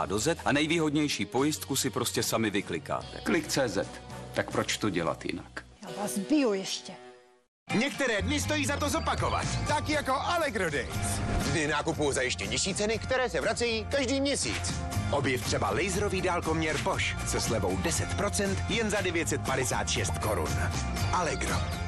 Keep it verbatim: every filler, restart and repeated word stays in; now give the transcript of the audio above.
A do Z a nejvýhodnější pojistku si prostě sami vyklikáte. Klik tečka cé zet. Tak proč to dělat jinak? Já vás biju ještě. Některé dny stojí za to zopakovat. Tak jako Allegro Days. Dny nákupu za ještě nižší ceny, které se vracejí každý měsíc. Objev třeba laserový dálkoměr Bosch se slevou deset procent jen za devět set padesát šest korun. Allegro.